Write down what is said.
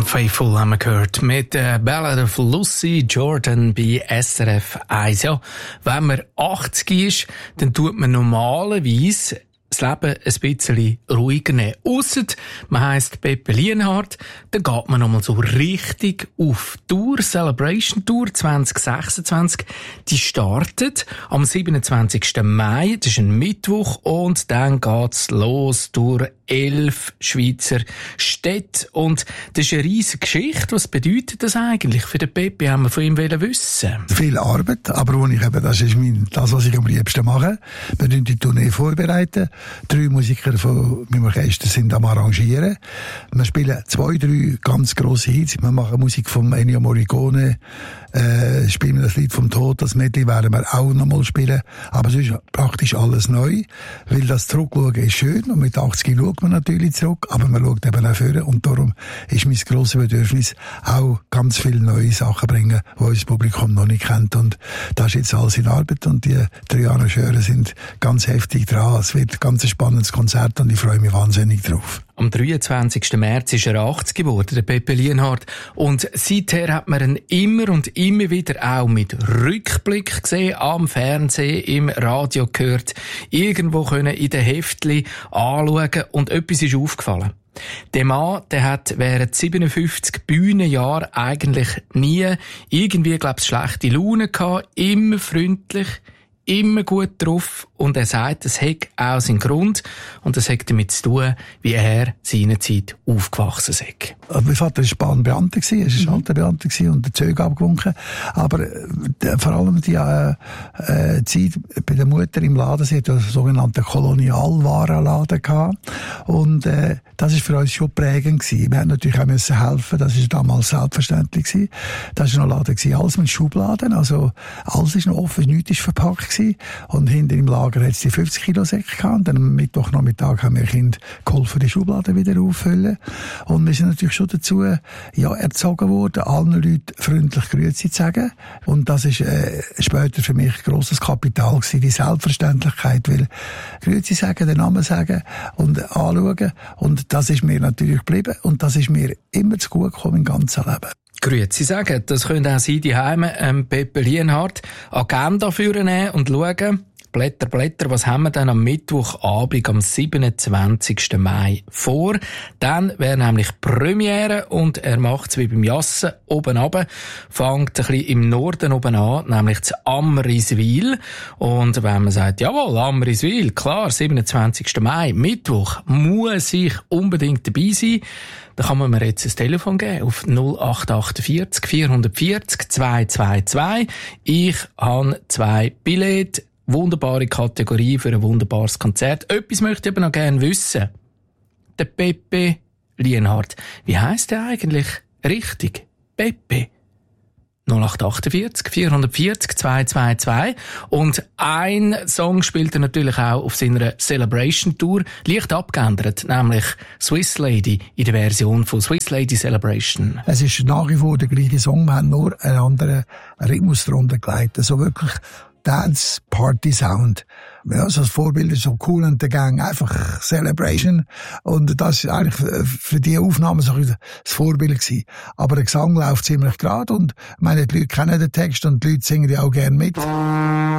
Unfaithful haben wir gehört mit der Ballad of Lucy Jordan bei SRF 1. Ja, wenn man 80 ist, dann tut man normalerweise das Leben ein bisschen ruhiger nehmen. Ausser man heisst Pepe Lienhard, dann geht man nochmal so richtig auf Tour, Celebration Tour 2026. Die startet am 27. Mai, das ist ein Mittwoch, und dann geht's los durch 11 Schweizer Städte. Und das ist eine riesige Geschichte. Was bedeutet das eigentlich für den Pepe? Haben wir von ihm wissen. Viel Arbeit, aber das ist das, was ich am liebsten mache. Wir vorbereiten die Tournee vorbereiten. 3 Musiker von meinem Orchester sind am Arrangieren. Wir spielen 2, 3 ganz grosse Hits. Wir machen Musik von Ennio Morricone, spielen das Lied vom Tod, das Medley werden wir auch nochmal spielen. Aber es ist praktisch alles neu, weil das Zurückschauen ist schön, und mit 80 schaut man natürlich zurück, aber man schaut eben auch vor, und darum ist mein grosses Bedürfnis, auch ganz viele neue Sachen bringen, die unser Publikum noch nicht kennt, und das ist jetzt alles in Arbeit, und die 3 Arrangeure sind ganz heftig dran. Es wird ein ganz spannendes Konzert, und ich freue mich wahnsinnig drauf. Am 23. März ist er 80 geworden, der Pepe Lienhard. Und seither hat man ihn immer und immer wieder auch mit Rückblick gesehen, am Fernsehen, im Radio gehört, irgendwo können in den Heftli anschauen, und etwas ist aufgefallen. Der Mann, der hat während 57 Bühnenjahren eigentlich nie irgendwie, schlechte Laune gehabt, immer freundlich, immer gut drauf, und er sagt, es hat auch seinen Grund, und das hat damit zu tun, wie er seinerzeit aufgewachsen ist. Mein Vater war Bahnbeamter, er war Schalterbeamter und der Züge abgewunken. Aber vor allem die Zeit bei der Mutter im Laden, sie hatte einen sogenannten Kolonialwarenladen gehabt. Und das war für uns schon prägend gewesen. Wir mussten natürlich auch helfen, das war damals selbstverständlich gewesen. Das war noch ein Laden, alles mit Schubladen, also alles ist noch offen, nichts ist verpackt gewesen. Und hinter im Lager hat es die 50 Kilo Säcke gehabt. Und dann am Mittwochnachmittag haben wir Kind geholfen, die Schubladen wieder auffüllen. Und wir sind natürlich schon dazu erzogen worden, allen Leuten freundlich Grüezi zu sagen. Und das ist später für mich ein grosses Kapital gewesen, die Selbstverständlichkeit, weil Grüezi sagen, den Namen sagen und anschauen. Und das ist mir natürlich geblieben, und das ist mir immer zu gut gekommen im ganzen Leben. Grüezi sagen, das können auch Sie daheim Pepe Lienhard Agenda führen und schauen. Blätter, was haben wir dann am Mittwochabend, am 27. Mai vor? Dann wäre nämlich Premiere, und er macht es wie beim Jassen oben runter, fängt ein bisschen im Norden oben an, nämlich zu Amriswil. Und wenn man sagt, jawohl, Amriswil, klar, 27. Mai, Mittwoch, muss ich unbedingt dabei sein, dann kann man mir jetzt ein Telefon geben auf 0848 440 222. Ich habe 2 Billette. Wunderbare Kategorie für ein wunderbares Konzert. Etwas möchte ich aber noch gerne wissen. Der Pepe Lienhard. Wie heisst der eigentlich richtig? Pepe. 0848 440 222. Und ein Song spielt er natürlich auch auf seiner Celebration Tour, leicht abgeändert, nämlich Swiss Lady in der Version von Swiss Lady Celebration. Es ist nach wie vor der gleiche Song, wir haben nur einen anderen Rhythmus darunter gelegt. Also wirklich Dance Party Sound. Ja, also das Vorbild ist so Cool and the Gang, einfach Celebration. Und das ist eigentlich für die Aufnahme so das Vorbild gewesen. Aber der Gesang läuft ziemlich gerade, und meine, die Leute kennen den Text, und die Leute singen ja auch gerne mit.